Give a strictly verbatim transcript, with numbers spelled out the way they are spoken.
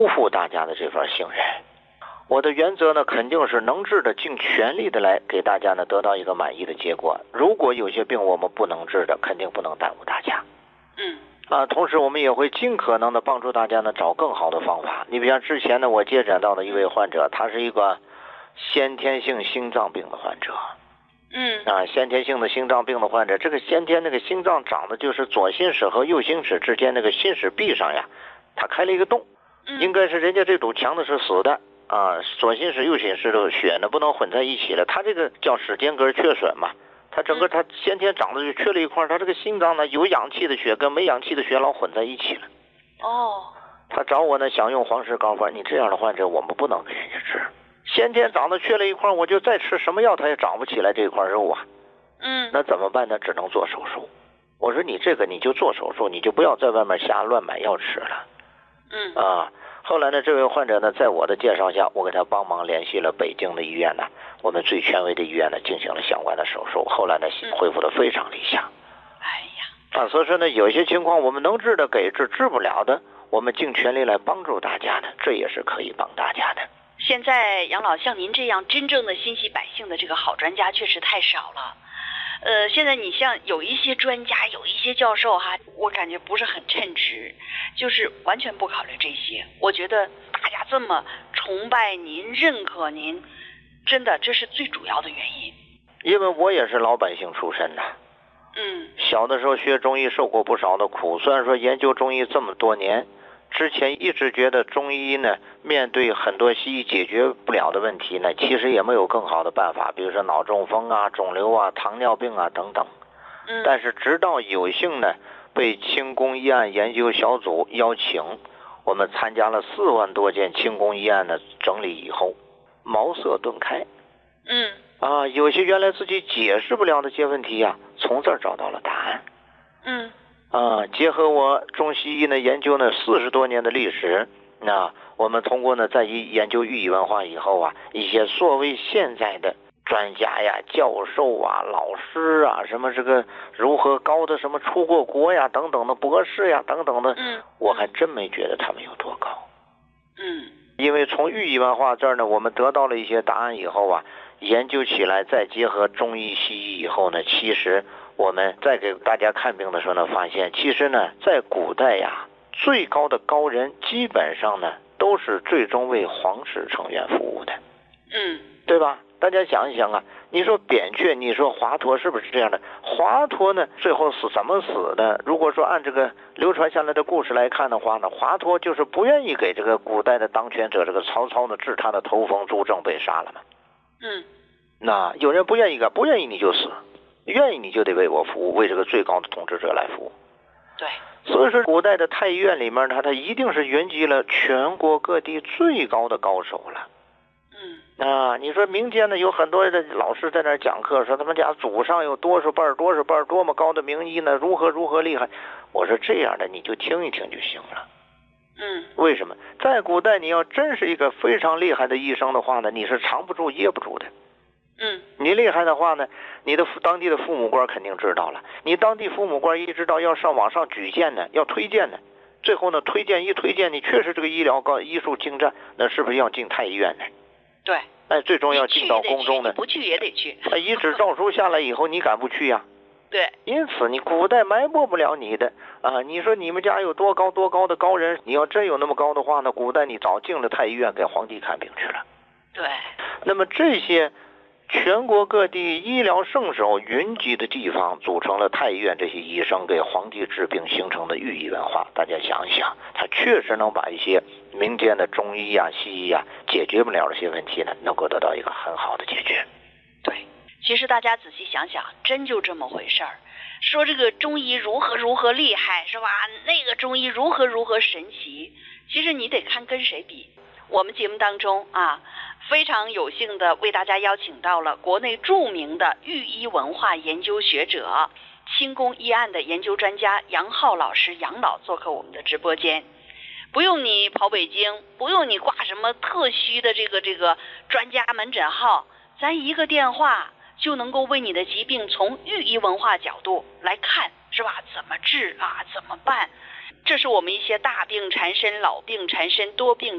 辜负大家的这份信任。我的原则呢，肯定是能治的，尽全力的来给大家呢得到一个满意的结果。如果有些病我们不能治的，肯定不能耽误大家。 嗯。 啊，同时我们也会尽可能的帮助大家呢找更好的方法。你比如之前呢，我接诊到的一位患者，他是一个先天性心脏病的患者。 嗯。 啊，先天性的心脏病的患者，这个先天那个心脏长的就是左心室和右心室之间那个心室壁上呀，他开了一个洞。 嗯。 应该是人家这堵墙呢是死的。啊，左心室右心室的血呢不能混在一起了，他这个叫室间隔缺损嘛，他整个他先天长得就缺了一块，他这个心脏呢有氧气的血跟没氧气的血老混在一起了。 哦。 他找我呢想用黄石膏方，你这样的患者我们不能给人家治，先天长得缺了一块，我就再吃什么药他也长不起来这块肉啊。 嗯。 那怎么办呢？只能做手术。我说你这个你就做手术，你就不要在外面瞎乱买药吃了。 嗯。 啊。后来呢，这位患者呢，在我的介绍下，我给他帮忙联系了北京的医院呢，我们最权威的医院呢，进行了相关的手术。后来呢，恢复的非常理想。 哎呀， 啊，所以说呢，有些情况我们能治的给治，治不了的，我们尽全力来帮助大家的，这也是可以帮大家的。 现在杨老像您这样真正的心系百姓的这个好专家确实太少了。呃，现在你像有一些专家，有一些教授哈，我感觉不是很称职，就是完全不考虑这些。我觉得大家这么崇拜您、认可您，真的这是最主要的原因。 因为我也是老百姓出身的。 嗯。 小的时候学中医受过不少的苦，虽然说研究中医这么多年，之前一直觉得中医呢，面对很多西医解决不了的问题呢，其实也没有更好的办法，比如说脑中风啊、肿瘤啊、糖尿病啊等等。 嗯。 但是直到有幸呢，被轻宫医案研究小组邀请，我们参加了四万多件轻宫医案的整理以后，茅塞顿开。 嗯。 啊，有些原来自己解释不了的些问题呀、啊，从这儿找到了答案。 嗯。 啊，结合我中西医呢研究呢四十多年的历史，那我们通过呢在一研究寓意文化以后啊，一些所谓现在的专家呀、教授啊、老师啊，什么这个如何高的什么出过国呀等等的博士呀等等的， 嗯， 我还真没觉得他们有多高。 嗯， 因为从寓意文化这儿呢，我们得到了一些答案以后啊，研究起来再结合中医西医以后呢，其实我们在给大家看病的时候呢，发现其实呢，在古代呀，最高的高人基本上呢，都是最终为皇室成员服务的。 嗯， 对吧？大家想一想啊，你说扁鹊，你说华佗，是不是这样的？华佗呢，最后是怎么死的？如果说按这个流传下来的故事来看的话呢，华佗就是不愿意给这个古代的当权者这个曹操呢治他的头风，朱正被杀了嘛。 嗯， 那有人不愿意干，不愿意你就死，愿意你就得为我服务，为这个最高的统治者来服务。 对， 所以说古代的太医院里面呢，它一定是云集了全国各地最高的高手了。 嗯， 啊，你说民间呢有很多的老师在那儿讲课，说他们家祖上有多少辈儿多少辈儿多么高的名医呢，如何如何厉害。我说这样的你就听一听就行了。 嗯， 为什么？在古代你要真是一个非常厉害的医生的话呢，你是藏不住掖不住的。 嗯， 你厉害的话呢，你的当地的父母官肯定知道了，你当地父母官一知道要上网上举荐呢，要推荐呢，最后呢推荐一推荐你确实这个医疗高医术精湛，那是不是要进太医院呢？ 对， 哎，最终要进到宫中呢， 不去也得去。 哎，一纸诏书下来以后，你敢不去呀？ 对， 因此你古代埋没不了你的啊！你说你们家有多高多高的高人，你要真有那么高的话呢，古代你早进了太医院给皇帝看病去了。 对， 那么这些全国各地医疗圣手云集的地方，组成了太医院，这些医生给皇帝治病形成的寓意文化。大家想一想，他确实能把一些民间的中医啊、西医啊解决不了这些问题呢，能够得到一个很好的解决。 对，其实大家仔细想想，真就这么回事儿。说这个中医如何如何厉害，是吧？那个中医如何如何神奇，其实你得看跟谁比。我们节目当中啊，非常有幸的为大家邀请到了国内著名的御医文化研究学者、清宫医案的研究专家杨浩老师杨老做客我们的直播间。不用你跑北京，不用你挂什么特需的这个这个专家门诊号，咱一个电话就能够为你的疾病从御医文化角度来看，是吧？怎么治啊？怎么办？这是我们一些大病缠身、老病缠身、多病